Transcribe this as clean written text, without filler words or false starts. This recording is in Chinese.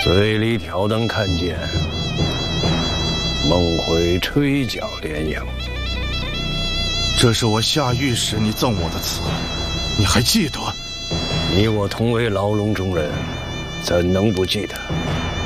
嘴里挑灯看剑，梦回吹角连营。 这是我下狱时你赠我的词，你还记得？ 你我同为牢笼中人，怎能不记得？